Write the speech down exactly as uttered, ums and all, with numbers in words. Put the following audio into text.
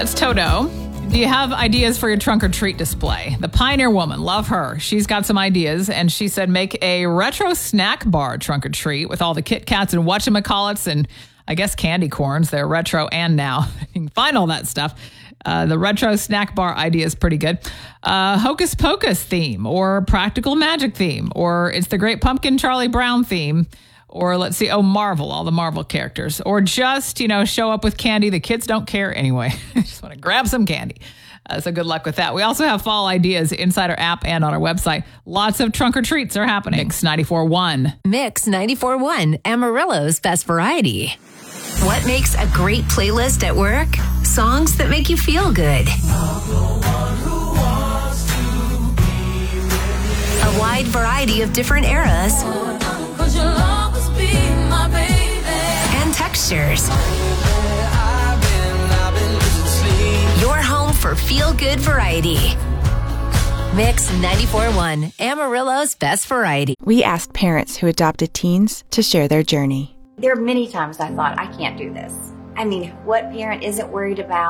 That's Toto. Do you have ideas for your trunk or treat display? The Pioneer Woman, love her. She's got some ideas, and she said make a retro snack bar trunk or treat with all the Kit Kats and whatchamacallits and I guess candy corns. They're retro and now. You can find all that stuff. Uh, the retro snack bar idea is pretty good. Uh, Hocus Pocus theme or Practical Magic theme or It's the Great Pumpkin Charlie Brown theme. Or let's see, oh, Marvel, all the Marvel characters. Or just, you know, show up with candy. The kids don't care anyway. Just want to grab some candy. Uh, so good luck with that. We also have fall ideas inside our app and on our website. Lots of trunk or treats are happening. Mix ninety-four point one. Mix ninety-four point one, Amarillo's best variety. What makes a great playlist at work? Songs that make you feel good. A wide variety of different eras. And textures. Your home for feel-good variety. Mix ninety-four point one, Amarillo's best variety. We asked parents who adopted teens to share their journey. There are many times I thought, I can't do this. I mean, what parent isn't worried about